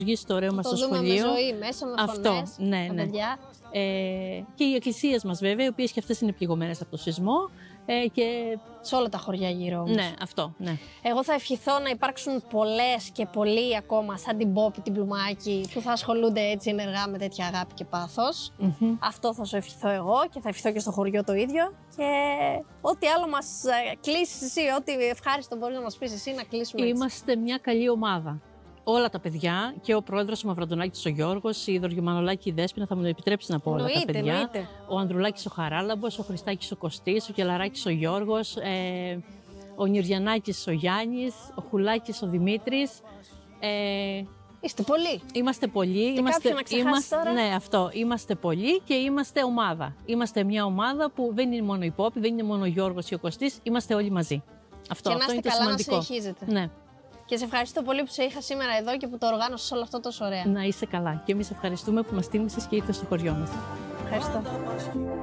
λειτουργήσει το ωραίο μας στο δούμε σχολείο. με ζωή, μέσα με Αυτό, φωνές, ναι, τα ναι. παιδιά. Και οι εκκλησίες μας βέβαια, οι οποίες και αυτές είναι πληγωμένες από το σεισμό. Και... Σε όλα τα χωριά γύρω όμως. Ναι, αυτό, ναι. Εγώ θα ευχηθώ να υπάρξουν πολλές και πολλοί ακόμα σαν την Πόπη, την Πλουμάκη, που θα ασχολούνται έτσι ενεργά με τέτοια αγάπη και πάθος. Αυτό θα σου ευχηθώ εγώ και θα ευχηθώ και στο χωριό το ίδιο. Και ό,τι άλλο μας κλείσεις εσύ, ό,τι ευχάριστο μπορείς να μας πεις εσύ, να κλείσουμε έτσι. Είμαστε μια καλή ομάδα. Όλα τα παιδιά, και ο πρόεδρος ο Μαυραντονάκης ο Γιώργος, η Δοργυμανολάκη η Δέσποινα, θα μου το επιτρέψει να πω όλα τα παιδιά. Εννοείται. Ο Ανδρουλάκης ο Χαράλαμπος, ο Χριστάκης ο Κωστής, ο Κελαράκης ο Γιώργος, ο Νιουριανάκης ο Γιάννης, ο Χουλάκης ο Δημήτρης. Είστε πολλοί. Είμαστε πολλοί. Και κάποιον να ξεχάσεις τώρα. Ναι, αυτό. Είμαστε πολλοί και είμαστε ομάδα. Είμαστε μια ομάδα που δεν είναι μόνο η Πόπη, δεν είναι μόνο ο Γιώργος ή ο Κωστής, είμαστε όλοι μαζί. Αυτό Και να είναι είστε το καλά, σημαντικό. να συνεχίζετε. Ναι. Και σε ευχαριστώ πολύ που σε είχα σήμερα εδώ και που το οργάνωσες όλο αυτό τόσο ωραία. Να είσαι καλά. Και εμείς ευχαριστούμε που μας τίμησες και ήρθες στο χωριό μας. Ευχαριστώ.